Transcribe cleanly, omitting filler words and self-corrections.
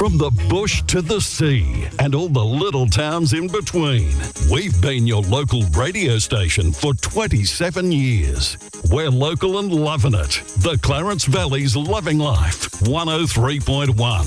From the bush to the sea and all the little towns in between, we've been your local radio station for 27 years. We're local and loving it. The Clarence Valley's Loving Life, 103.1.